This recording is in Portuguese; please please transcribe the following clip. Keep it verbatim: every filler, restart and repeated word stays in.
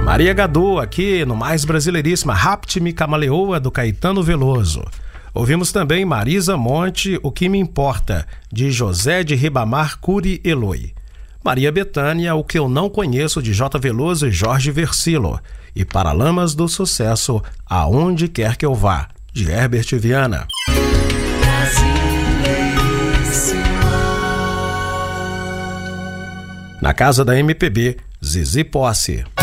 Maria Gadu, aqui no Mais Brasileiríssima, Rapte-me Camaleoa, do Caetano Veloso. Ouvimos também Marisa Monte, O Que Me Importa, de José de Ribamar Curi Eloi. Maria Bethânia, O Que Eu Não Conheço, de J. Veloso e Jorge Versilo. E Paralamas do Sucesso, Aonde Quer Que Eu Vá, de Herbert Viana. Na casa da M P B, Zizi Posse.